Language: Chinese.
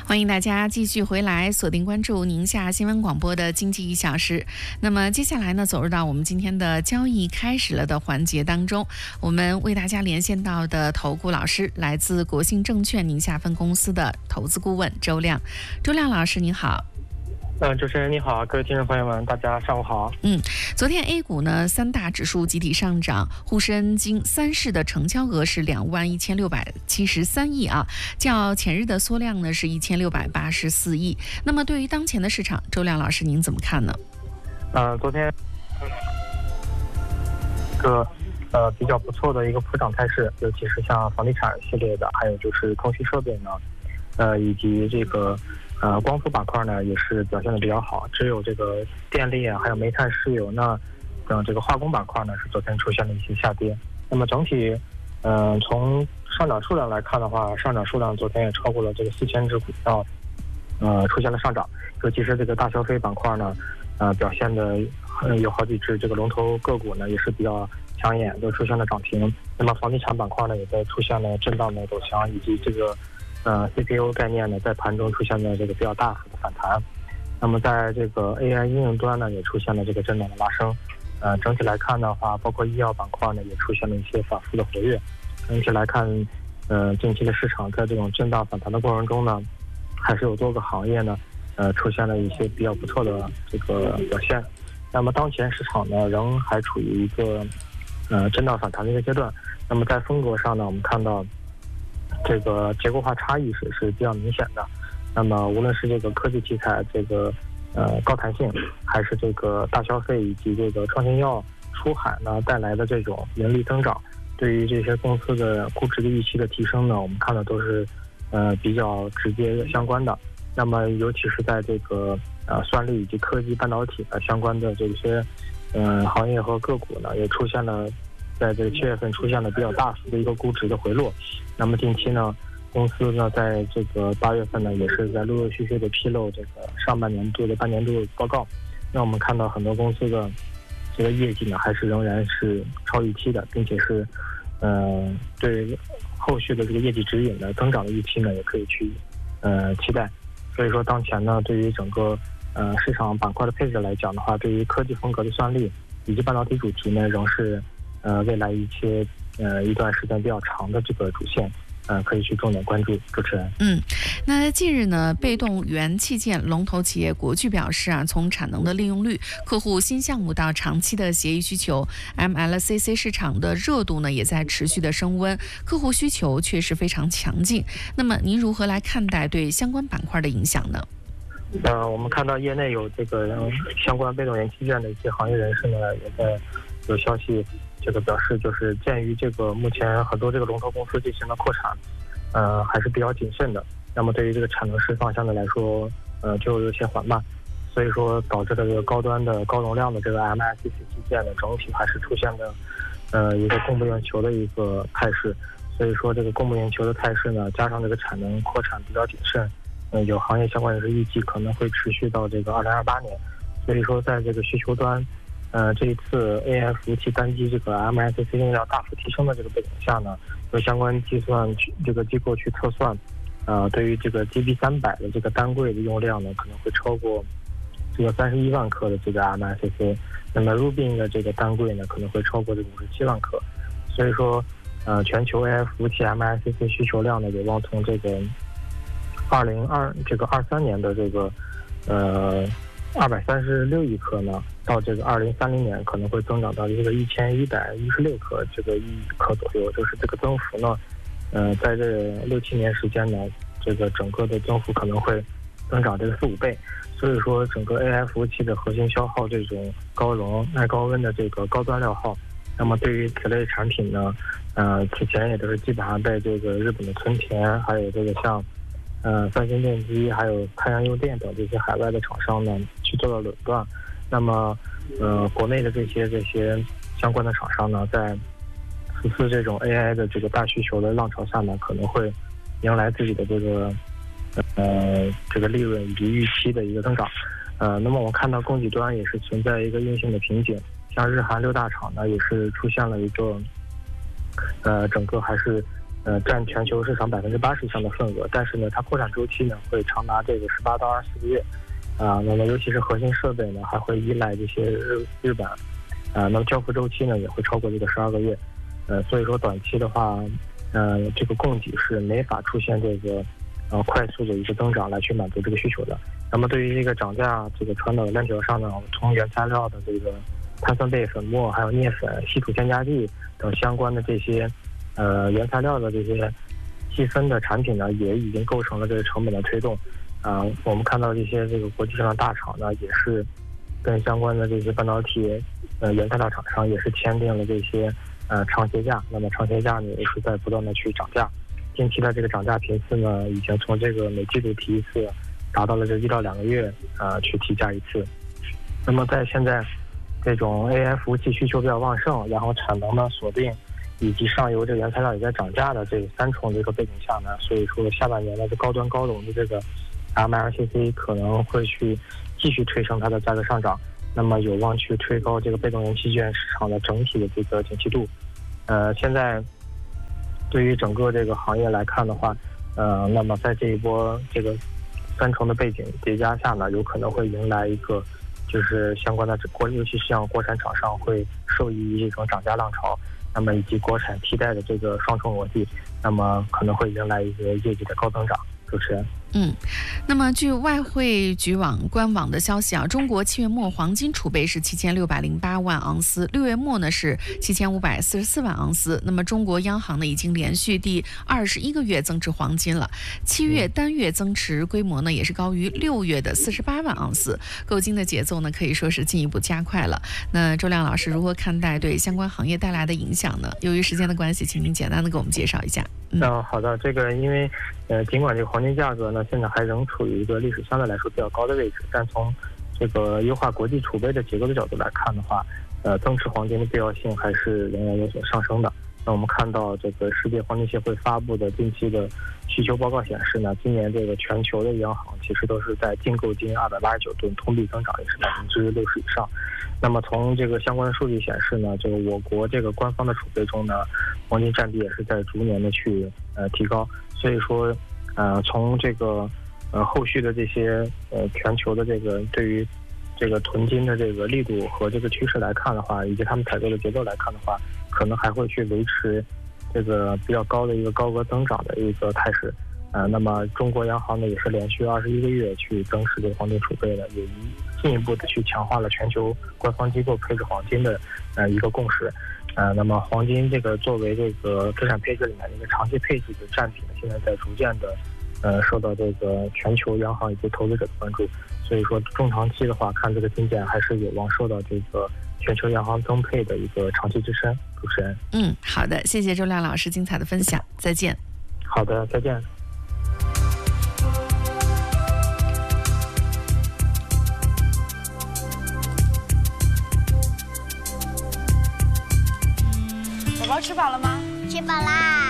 欢迎大家继续回来锁定关注宁夏新闻广播的经济1小时。那么接下来呢，走入到我们今天的交易开始了的环节当中，我们为大家连线到的投顾老师来自国信证券宁夏分公司的投资顾问周亮。周亮老师您好。 主持人你好，各位听众朋友们，大家上午好。 昨天 A 股呢3大指数集体上涨，沪深经3市的成交额是21673亿啊，较前日的缩量呢是1684亿。那么对于当前的市场，周亮老师您怎么看呢？ 昨天比较不错的一个普涨态势，尤其是像房地产系列的，还有就是通讯设备呢，以及这个光伏板块呢也是表现的比较好，只有这个电力啊，还有煤炭、石油呢等这个化工板块呢是昨天出现了一些下跌。那么整体，从上涨数量来看的话，上涨数量昨天也超过了这个4000只股票，出现了上涨。尤其是这个大消费板块呢，表现的有好几只这个龙头个股呢也是比较抢眼，都出现了涨停。那么房地产板块呢也在出现了震荡的走强，以及这个CPU 概念呢在盘中出现了这个比较大幅的反弹。那么在这个 AI 应用端呢也出现了这个震荡的拉升。整体来看的话，包括医药板块呢也出现了一些反复的活跃。整体来看，近期的市场在这种震荡反弹的过程中呢，还是有多个行业呢出现了一些比较不错的这个表现。那么当前市场呢仍还处于一个震荡反弹的一个阶段。那么在风格上呢，我们看到这个结构化差异是比较明显的。那么无论是这个科技题材这个高弹性，还是这个大消费以及这个创新药出海呢带来的这种盈利增长，对于这些公司的估值的预期的提升呢，我们看的都是比较直接相关的。那么尤其是在这个算力以及科技半导体的相关的这些行业和个股呢，也出现了在这个7月份出现了比较大幅的一个估值的回落。那么近期呢，公司呢在这个8月份呢也是在陆陆续续的披露这个上半年度的半年度报告。那我们看到很多公司的这个业绩呢还是仍然是超预期的，并且是对后续的这个业绩指引的增长的预期呢也可以去期待。所以说当前呢，对于整个市场板块的配置来讲的话，对于科技风格的算力以及半导体主题呢，仍是未来一段时间比较长的这个主线，可以去重点关注。主持人， 那近日呢，被动元器件龙头企业国巨表示从产能的利用率、客户新项目到长期的协议需求 ，MLCC 市场的热度呢也在持续的升温，客户需求确实非常强劲。那么您如何来看待对相关板块的影响呢？ 我们看到业内有这个相关被动元器件的一些行业人士呢，也在有消息这个表示，就是鉴于这个目前很多这个龙头公司进行了扩产，还是比较谨慎的。那么对于这个产能释放相对来说，就有些缓慢，所以说导致这个高端的高容量的这个 MLCC 器件的整体还是出现了一个供不应求的一个态势。所以说这个供不应求的态势呢，加上这个产能扩产比较谨慎，有行业相关人士预计可能会持续到这个2028年。所以说在这个需求端，这一次 AI 服务器单机这个 MLCC 用量大幅提升的这个背景下呢，有相关计算这个机构去测算，对于这个 GB300 的这个单柜的用量呢，可能会超过这个31万颗的这个 MLCC， 那么 Rubin 的这个单柜呢，可能会超过这个57万颗。所以说，全球 AI 服务器 MLCC 需求量呢，有望从这个23年的这个236亿颗呢，到这个2030年可能会增长到这个1116颗这个亿颗左右，就是这个增幅呢，在这6-7年时间呢，这个整个的增幅可能会增长这个4-5倍。所以说整个 AI 服务器的核心消耗这种高容耐高温的这个高端料耗，那么对于此类产品呢，此前也都是基本上被这个日本的村田，还有这个像三星电机还有太阳诱电等这些海外的厂商呢去做了垄断。那么国内的这些相关的厂商呢，在此次这种 AI 的这个大需求的浪潮下呢，可能会迎来自己的这个利润以及预期的一个增长。那么我们看到供给端也是存在一个硬性的瓶颈，像日韩6大厂呢也是出现了一个整个还是占全球市场80%以上的份额，但是呢，它扩产周期呢会长达这个18到24个月，那么尤其是核心设备呢还会依赖这些日本，那么交付周期呢也会超过这个12个月，所以说短期的话，这个供给是没法出现这个快速的一个增长来去满足这个需求的。那么对于这个涨价，这个传导的链条上呢，从原材料的这个碳酸钡、粉末，还有镍粉、稀土添加剂等相关的这些原材料的这些细分的产品呢，也已经构成了这个成本的推动。我们看到这些这个国际上的大厂呢，也是跟相关的这些半导体原材料厂商也是签订了这些长协价。那么长协价呢也是在不断的去涨价。近期的这个涨价频次呢，已经从这个每季度提一次，达到了这1到2个月去提价一次。那么在现在这种 AI 服务器需求比较旺盛，然后产能呢锁定，以及上游这个原材料也在涨价的这3重这个背景下呢，所以说下半年的这高端高容的这个 MLCC 可能会去继续推升它的价格上涨，那么有望去推高这个被动元器件市场的整体的这个景气度。现在对于整个这个行业来看的话，那么在这一波这个3重的背景叠加下呢，有可能会迎来一个就是相关的尤其是像国产厂商会受益于这种涨价浪潮，那么以及国产替代的这个双重逻辑，那么可能会迎来一个业绩的高增长。主持人。 那么据外汇局官网的消息啊，中国7月末黄金储备是7608万盎司，6月末呢是7544万盎司。那么中国央行呢已经连续第21个月增持黄金了，7月单月增持规模呢也是高于6月的48万盎司，购金的节奏呢可以说是进一步加快了。那周亮老师如何看待对相关行业带来的影响呢？由于时间的关系，请您简单的给我们介绍一下。 好的，这个因为尽管这个黄金价格呢现在还仍处于一个历史相对来说比较高的位置，但从这个优化国际储备的结构的角度来看的话，增持黄金的必要性还是仍然有所上升的。那我们看到这个世界黄金协会发布的近期的需求报告显示呢，今年这个全球的央行其实都是在净购金289吨，同比增长也是60%以上。那么从这个相关的数据显示呢，这个我国这个官方的储备中呢，黄金占比也是在逐年的去提高。所以说从这个后续的这些全球的这个对于这个囤金的这个力度和这个趋势来看的话，以及他们采购的节奏来看的话，可能还会去维持这个比较高的一个高额增长的一个态势。那么中国央行呢也是连续21个月去增持这个黄金储备的，也进一步的去强化了全球官方机构配置黄金的一个共识。那么黄金这个作为这个资产配置里面的一个长期配置的占比呢，现在在逐渐的受到这个全球央行以及投资者的关注。所以说中长期的话，看这个金价还是有望受到这个全球央行增配的一个长期支撑。主持人。 好的，谢谢周亮老师精彩的分享，再见。 好的，再见。 宝宝吃饱了吗？ 吃饱啦。